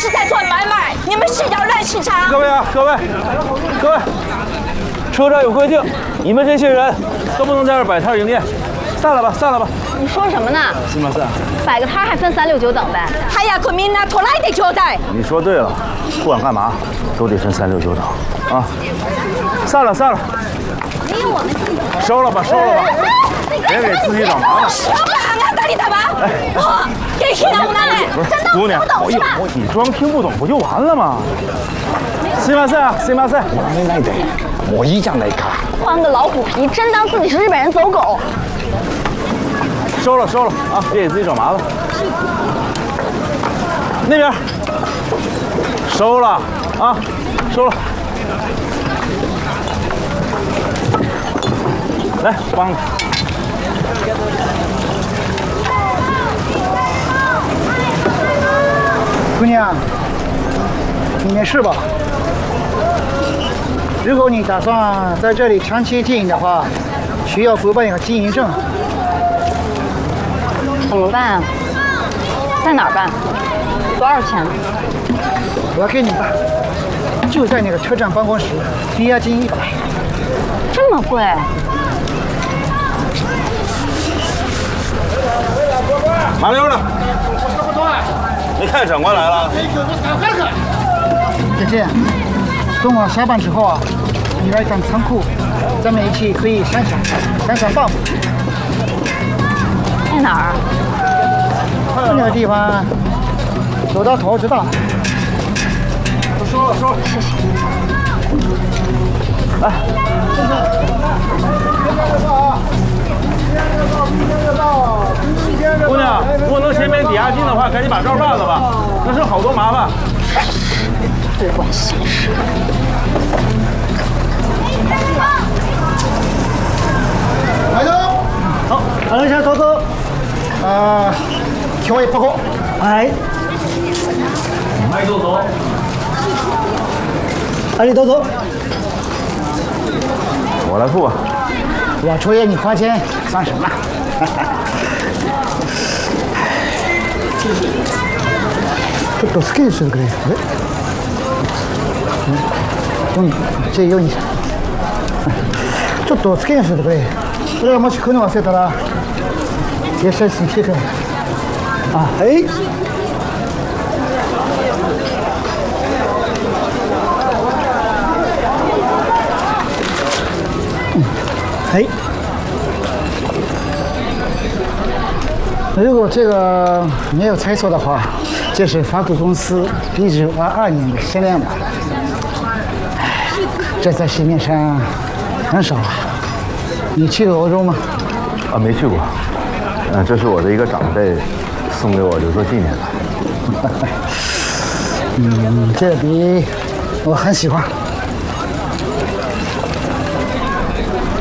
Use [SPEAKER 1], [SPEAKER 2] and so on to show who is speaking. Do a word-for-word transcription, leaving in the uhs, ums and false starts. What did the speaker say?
[SPEAKER 1] 是在做买卖，你们是要乱市场。
[SPEAKER 2] 各位啊，各位，各位，车上有规定，你们这些人都不能在这儿摆摊营业，散了吧，散了吧。
[SPEAKER 3] 你说什么呢？
[SPEAKER 2] 是吗？散。
[SPEAKER 3] 摆个摊还分三六九等呗？
[SPEAKER 1] 还要可明拿拖来的交代。
[SPEAKER 2] 你说对了，不管干嘛都得分三六九等啊。散了，散了。
[SPEAKER 3] 没有我们自己。
[SPEAKER 2] 收了吧，收了吧，别给自己找麻烦。
[SPEAKER 1] 什么啊？打你他吧！哦，给气到我那里。
[SPEAKER 2] 不是，姑娘，我有我你装听不懂不就完了吗？すみません啊，すみません。
[SPEAKER 4] 我没来得，我一样来卡。
[SPEAKER 3] 换个老虎皮，真当自己是日本人走狗。
[SPEAKER 2] 收了，收了啊，别给自己找麻烦。那边收了啊，收了。来，帮你。
[SPEAKER 5] 姑娘，你没事吧？如果你打算在这里长期经营的话，需要补办一个经营证。
[SPEAKER 3] 怎么办啊？在哪儿办？多少钱？
[SPEAKER 5] 我给你办，就在那个车站办公室，抵押金一百。
[SPEAKER 3] 这么贵？
[SPEAKER 2] 麻溜的。没看长官来了？
[SPEAKER 5] 姐姐，等我下班之后啊，你来趟仓库，咱们一起可以想想想想办法。
[SPEAKER 3] 在哪儿？
[SPEAKER 5] 那个地方，走到头知道。
[SPEAKER 2] 收了，收了，
[SPEAKER 3] 谢谢。
[SPEAKER 2] 来，
[SPEAKER 5] 先生，明天就到啊！明天就到，明天就到，明天就到。
[SPEAKER 2] 姑娘，不能先免抵押金的话，赶紧把账办了吧，那是好多麻烦。
[SPEAKER 3] 只管闲事。
[SPEAKER 5] 来走。好，等一下，走走。啊，调味报告。哎。
[SPEAKER 2] 哎，走走。
[SPEAKER 5] 哎，你都走。
[SPEAKER 2] 我来付吧。
[SPEAKER 5] 我出爷你花钱算什么？ちょっと好きにしてくれ。うん、じゃあよに。ちょっと好きにしてくれ。俺がもし来るの忘れたら、列車室に来てくれ。あ、はい。哎，如果这个没有猜错的话，这是法国公司一九二二年的限量版。哎，这在市面上很少啊。你去过欧洲吗？
[SPEAKER 2] 啊，没去过。嗯，这是我的一个长辈送给我留作纪念的。
[SPEAKER 5] 嗯，这笔我很喜欢。